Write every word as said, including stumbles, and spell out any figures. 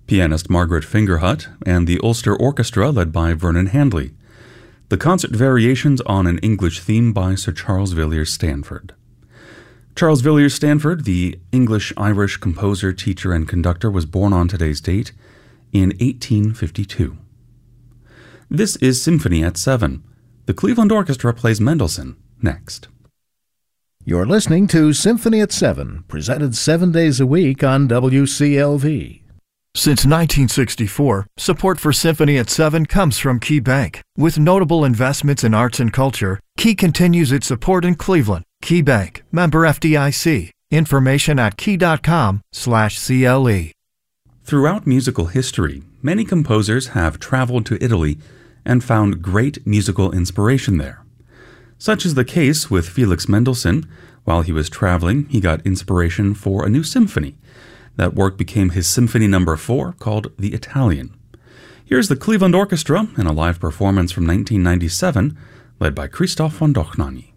pianist Margaret Fingerhut, and the Ulster Orchestra led by Vernon Handley. The concert variations on an English theme by Sir Charles Villiers Stanford. Charles Villiers Stanford, the English-Irish composer, teacher, and conductor, was born on today's date in eighteen fifty-two. This is Symphony at seven. The Cleveland Orchestra plays Mendelssohn next. You're listening to Symphony at seven, presented seven days a week on W C L V. Since nineteen sixty-four, support for Symphony at seven comes from Key Bank. With notable investments in arts and culture, Key continues its support in Cleveland. Key Bank, member F D I C. Information at key.com slash CLE. Throughout musical history, many composers have traveled to Italy and found great musical inspiration there. Such is the case with Felix Mendelssohn. While he was traveling, he got inspiration for a new symphony. That work became his Symphony Number four, called The Italian. Here's the Cleveland Orchestra in a live performance from nineteen ninety-seven, led by Christoph von Dohnanyi.